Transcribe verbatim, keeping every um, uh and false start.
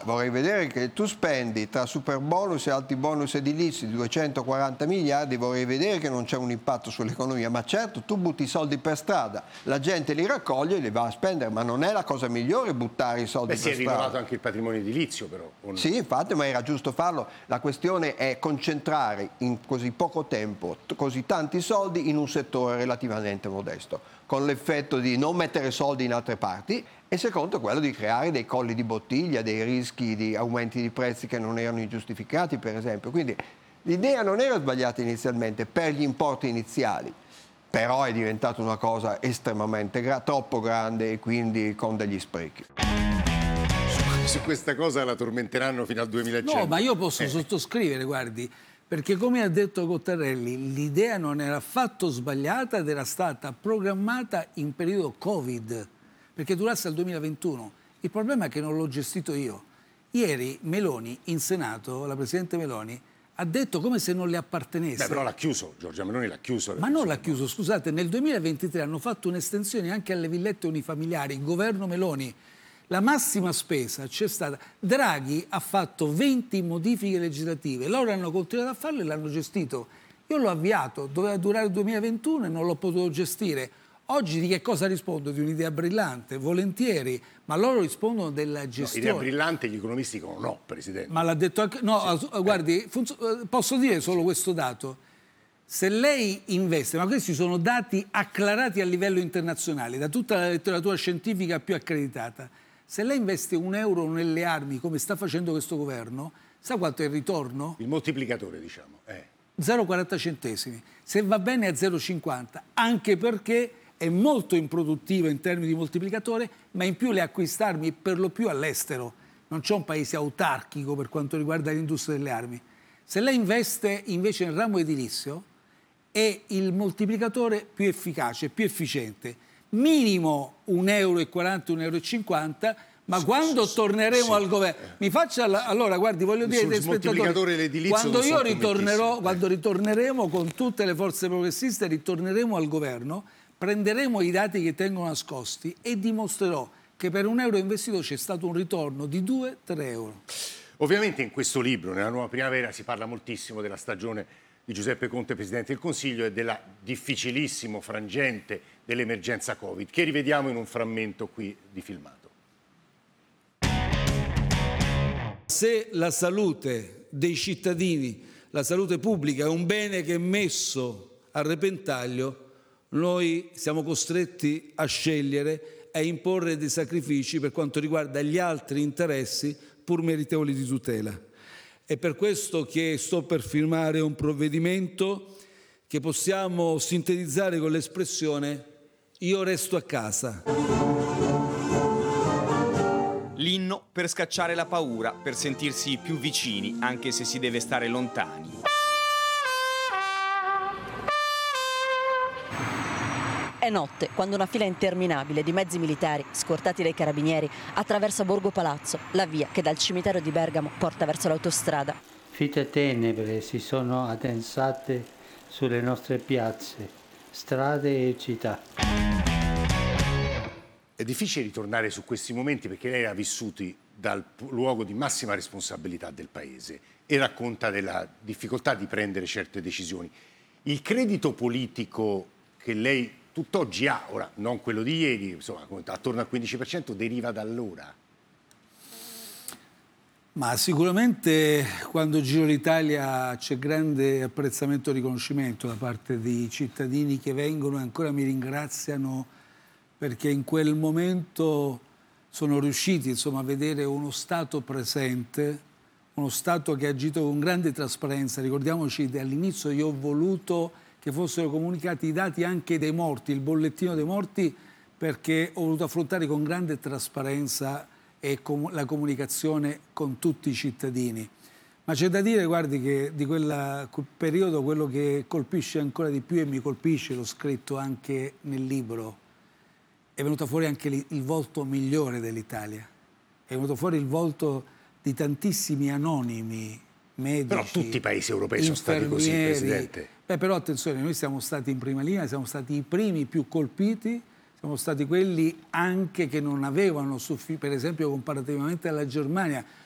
vorrei vedere che tu spendi tra super bonus e altri bonus edilizi di duecentoquaranta miliardi, vorrei vedere che non c'è un impatto sull'economia, ma certo tu butti i soldi per strada, la gente li raccoglie e li va a spendere, ma non è la cosa migliore buttare i soldi Beh, per strada. si è rinnovato anche il patrimonio edilizio però. No? Sì, infatti, ma era giusto farlo. La questione è concentrare in così poco tempo così tanti soldi in un settore relativamente modesto, con l'effetto di non mettere soldi in altre parti e secondo quello di creare dei colli di bottiglia, dei rischi di aumenti di prezzi che non erano ingiustificati, per esempio. Quindi l'idea non era sbagliata inizialmente per gli importi iniziali, però è diventata una cosa estremamente gra- troppo grande e quindi con degli sprechi. Su questa cosa la tormenteranno fino al duemilacento. No, ma io posso eh. sottoscrivere, guardi, perché come ha detto Cottarelli, l'idea non era affatto sbagliata ed era stata programmata in periodo Covid, perché durasse al duemilaventuno. Il problema è che non l'ho gestito io. Ieri Meloni in Senato, la Presidente Meloni, ha detto come se non le appartenesse. Beh, però l'ha chiuso, Giorgia Meloni l'ha chiuso. Ma non l'ha chiuso, scusate, nel duemilaventitré hanno fatto un'estensione anche alle villette unifamiliari, il governo Meloni. La massima spesa c'è stata. Draghi ha fatto venti modifiche legislative, loro hanno continuato a farle e l'hanno gestito. Io l'ho avviato, doveva durare il duemilaventuno e non l'ho potuto gestire. Oggi di che cosa rispondo? Di un'idea brillante, volentieri, ma loro rispondono della gestione. No, idea brillante gli economisti dicono no, Presidente. Ma l'ha detto anche... No, sì. Guardi, funzo... posso dire solo questo dato? Se lei investe, ma questi sono dati acclarati a livello internazionale, da tutta la letteratura scientifica più accreditata, se lei investe un euro nelle armi, come sta facendo questo governo, sa quanto è il ritorno? Il moltiplicatore, diciamo. Eh. zero virgola quaranta centesimi. Se va bene è zero virgola cinquanta, anche perché è molto improduttivo in termini di moltiplicatore, ma in più le acquista armi per lo più all'estero. Non c'è un paese autarchico per quanto riguarda l'industria delle armi. Se lei investe invece nel ramo edilizio, è il moltiplicatore più efficace, più efficiente. Minimo un euro e quaranta, un euro e cinquanta, ma sì, quando sì, torneremo sì. al governo, mi faccia la... allora guardi, voglio dire ai spettatori, quando io ritornerò, quando ritorneremo con tutte le forze progressiste, ritorneremo al governo, prenderemo i dati che tengono nascosti e dimostrerò che per un euro investito c'è stato un ritorno di due tre euro. Ovviamente in questo libro, nella Nuova Primavera, si parla moltissimo della stagione di Giuseppe Conte, Presidente del Consiglio, e della difficilissimo frangente dell'emergenza Covid, che rivediamo in un frammento qui di filmato. Se la salute dei cittadini, la salute pubblica è un bene che è messo a repentaglio, noi siamo costretti a scegliere e a imporre dei sacrifici per quanto riguarda gli altri interessi pur meritevoli di tutela. È per questo che sto per firmare un provvedimento che possiamo sintetizzare con l'espressione «io resto a casa». L'inno per scacciare la paura, per sentirsi più vicini, anche se si deve stare lontani. È notte, quando una fila interminabile di mezzi militari, scortati dai carabinieri, attraversa Borgo Palazzo, la via che dal cimitero di Bergamo porta verso l'autostrada. Fitte tenebre si sono addensate sulle nostre piazze, strade e città. È difficile ritornare su questi momenti perché lei ha vissuti dal luogo di massima responsabilità del Paese e racconta della difficoltà di prendere certe decisioni. Il credito politico che lei tutt'oggi ha, ora non quello di ieri, insomma attorno al quindici per cento, deriva da allora? Ma sicuramente quando giro l'Italia c'è grande apprezzamento e riconoscimento da parte di cittadini che vengono e ancora mi ringraziano perché in quel momento sono riusciti insomma, a vedere uno Stato presente, uno Stato che ha agito con grande trasparenza. Ricordiamoci che all'inizio io ho voluto che fossero comunicati i dati anche dei morti, il bollettino dei morti, perché ho voluto affrontare con grande trasparenza e com- la comunicazione con tutti i cittadini. Ma c'è da dire, guardi, che di quel periodo quello che colpisce ancora di più e mi colpisce, l'ho scritto anche nel libro, è venuto fuori anche li- il volto migliore dell'Italia. È venuto fuori il volto di tantissimi anonimi, medici, però tutti i paesi europei sono stati così, Presidente. Beh, però attenzione, noi siamo stati in prima linea, siamo stati i primi più colpiti, siamo stati quelli anche che non avevano, per esempio comparativamente alla Germania,